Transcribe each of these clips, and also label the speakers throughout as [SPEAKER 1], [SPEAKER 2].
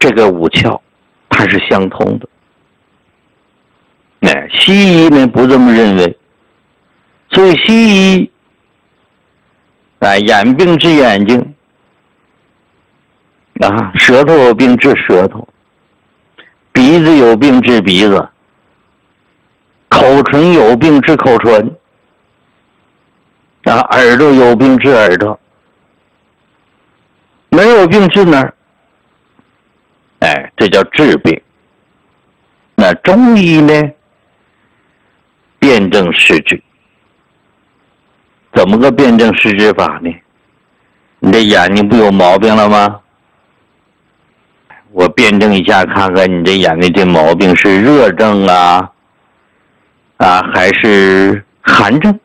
[SPEAKER 1] 这个五窍它是相通的。西医呢不这么认为，所以西医眼病治眼睛，舌头有病治舌头，鼻子有病治鼻子，口唇有病治口唇，耳朵有病治耳朵，没有病治哪儿？这叫治病。那中医呢，辨证施治。怎么个辨证施治法呢？你的眼睛不有毛病了吗？我辨证一下，看看你这眼睛这毛病是热症还是寒症？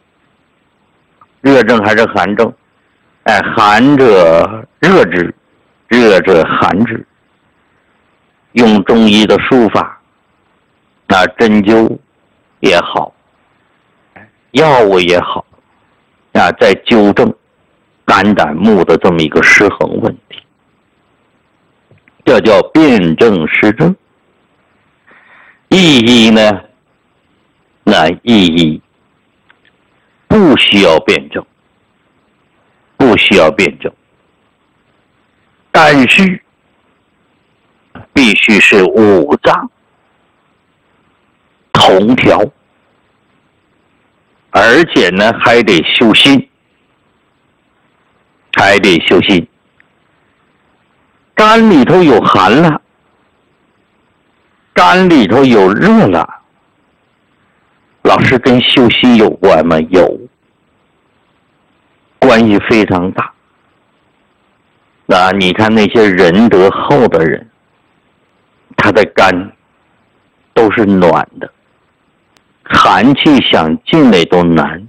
[SPEAKER 1] 热症还是寒症？寒者热之，热者寒之。用中医的术法，针灸也好，药物也好，在纠正肝胆目的这么一个失衡问题，这叫辨证施治。意义呢？意义不需要辩证，不需要辩证，但是必须是五脏同调，而且呢还得修心，还得修心。肝里头有寒了，肝里头有热了，老师跟修心有关吗？有，关系非常大。你看那些仁德厚的人，他的肝都是暖的，寒气想进来都难，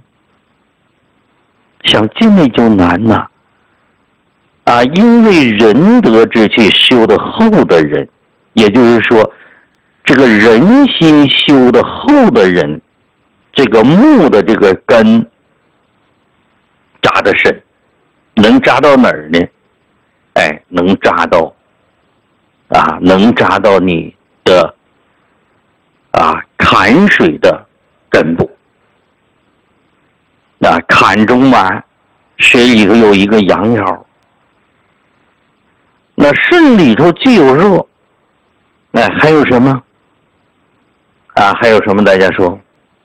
[SPEAKER 1] 想进来就难呐。因为仁德之气修得厚的人，也就是说，这个人心修得厚的人，这个木的这个根扎得深，能扎到哪儿呢？能扎到能扎到你的坎水的根部。坎中满，水里头有一个阳爻，那肾里头既有热，还有什么？还有什么？大家说？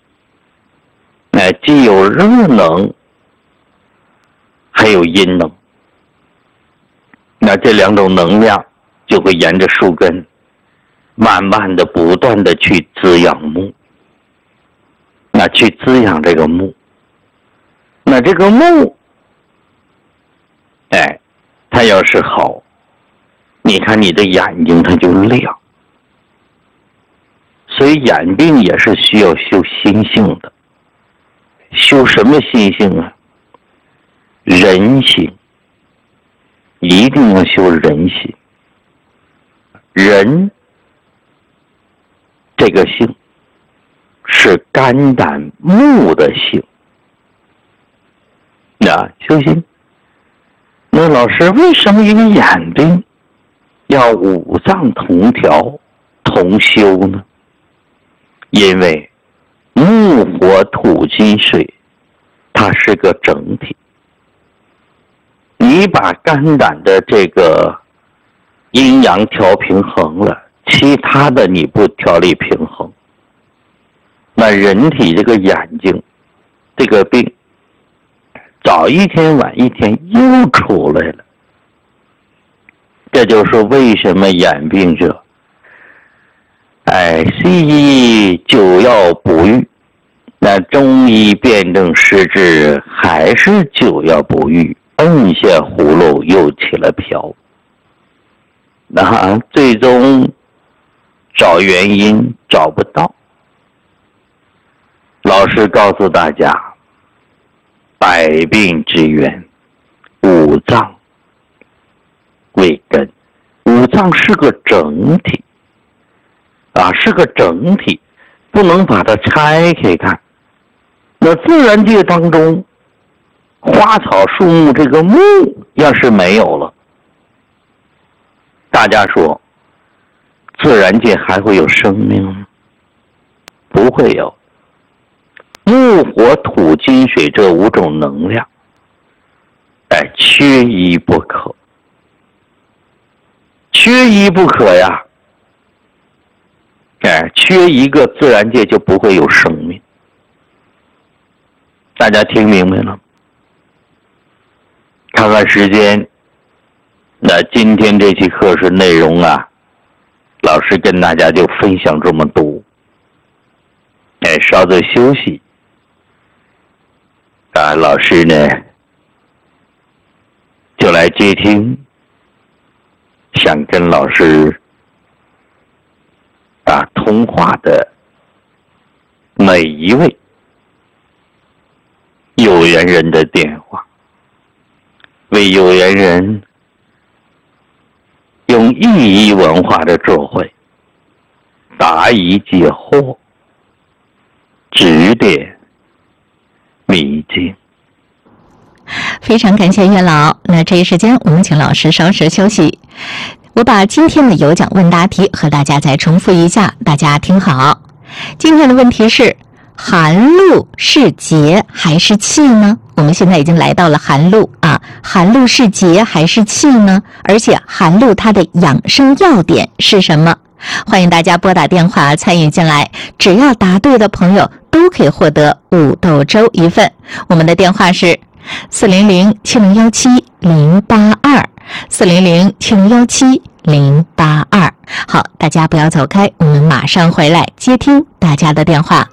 [SPEAKER 1] 既有热能，还有阴能。那这两种能量就会沿着树根，慢慢的、不断的去滋养木，去滋养这个木。那这个木，它要是好，你看你的眼睛它就亮。所以眼病也是需要修心性的。修什么心性啊？人心，一定要修人心。人这个性是肝胆目的性。修心。那老师，为什么一个眼病要五脏同调同修呢？因为木火土金水它是个整体，你把肝胆的这个阴阳调平衡了，其他的你不调理平衡，那人体这个眼睛这个病早一天晚一天又出来了。这就是为什么眼病者西医就要补郁，那中医辨证施治还是就要补郁，摁下葫芦又起了瓢。那最终找原因找不到。老师告诉大家，百病之源，五脏为根。五脏是个整体是个整体，不能把它拆开看。那自然界当中，花草树木这个木要是没有了， 大家说，自然界还会有生命吗？不会有。木、火、土、金、水这5种能量，缺一不可，缺一不可呀！缺一个，自然界就不会有生命。大家听明白了？看看时间，那今天这期课时内容啊，老师跟大家就分享这么多。稍作休息。老师呢，就来接听想跟老师通话的每一位有缘人的电话，为有缘人用意义文化的智慧答疑解惑，指点迷津。
[SPEAKER 2] 非常感谢月老。那这一时间我们请老师稍事休息。我把今天的有奖问答题和大家再重复一下，大家听好。今天的问题是：寒露是节还是气呢？我们现在已经来到了寒露啊，寒露是节还是气呢？而且寒露它的养生要点是什么？欢迎大家拨打电话参与进来，只要答对的朋友都可以获得五豆粥1份。我们的电话是400-7017-082，400-7017-082。好，大家不要走开，我们马上回来接听大家的电话。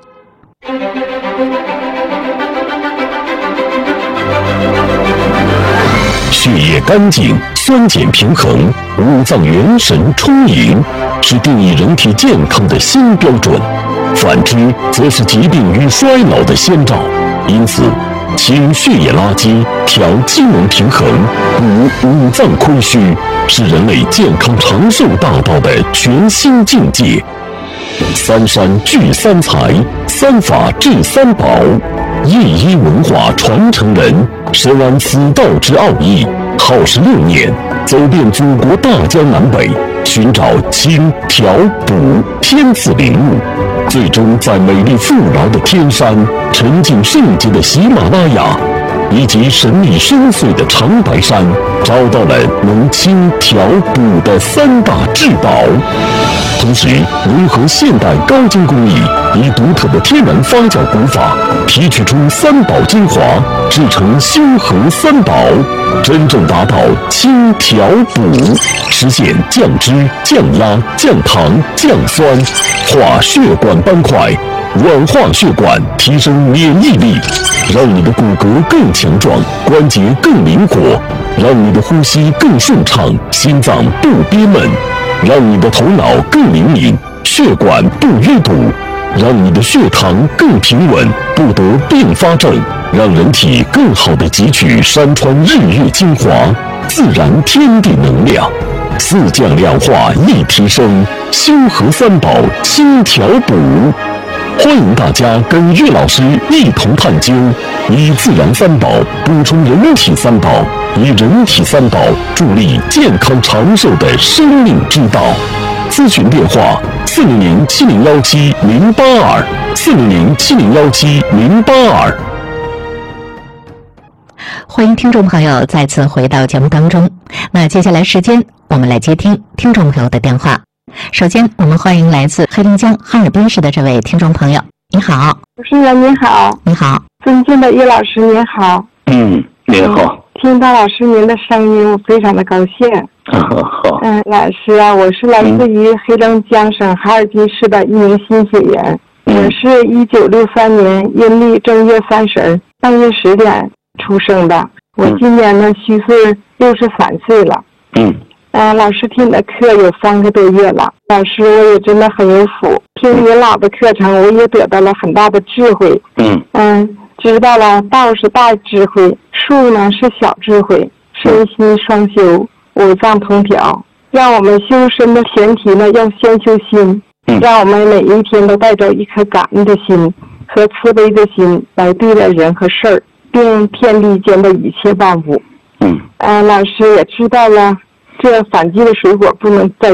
[SPEAKER 3] 血液干净，酸碱平衡，五脏元神充盈，是定义人体健康的新标准。反之，则是疾病与衰老的先兆。因此，清血液垃圾，调机能平衡，补五脏亏虚，是人类健康长寿大道的全新境界。三山聚三才，三法治三宝，夜医文化传承人，深谙此道之奥义，耗时6年，走遍祖国大江南北，寻找清调补天赐灵物，最终在美丽富饶的天山、沉静圣洁的喜马拉雅以及神秘深邃的长白山，找到了能清调补的3大至宝。同时融合现代高精工艺，以独特的天然发酵工法提取出3宝精华，制成修和三宝，真正达到清调补，实现降脂、降压、降糖、降酸，化血管斑块，软化血管，提升免疫力，让你的骨骼更强壮，关节更灵活，让你的呼吸更顺畅，心脏不憋闷，让你的头脑更灵敏，血管不淤堵，让你的血糖更平稳，不得并发症，让人体更好地汲取山川日月精华，自然天地能量，4降2化1提升，修和三宝清调补。欢迎大家跟岳老师一同探究，以自然三宝补充人体三宝，以人体三宝助力健康长寿的生命之道。咨询电话400-7017-082，400-7017-082。
[SPEAKER 2] 欢迎听众朋友再次回到节目当中。那接下来时间，我们来接听听众朋友的电话。首先，我们欢迎来自黑龙江哈尔滨市的这位听众朋友。你好，
[SPEAKER 4] 主持人您好。
[SPEAKER 2] 你好，
[SPEAKER 4] 尊敬的岳老师您好。
[SPEAKER 1] 您好。
[SPEAKER 4] 听到老师您的声音，我非常的高兴。
[SPEAKER 1] 好。
[SPEAKER 4] 老师啊，我是来自于黑龙江省哈尔滨市的一名新血员。我是1963年阴历正月30半夜10点出生的。我今年呢虚岁63岁了。老师听你的课有3个多月了，老师我也真的很有福，听您老的课程我也得到了很大的智慧。知道了道是大智慧，术呢是小智慧，身心双修，五脏同调。让我们修身的前提呢要先修心，让我们每一天都带着一颗感恩的心和慈悲的心来对待人和事儿，并天地间的一切万物。老师也知道了， 这反季的水果不能再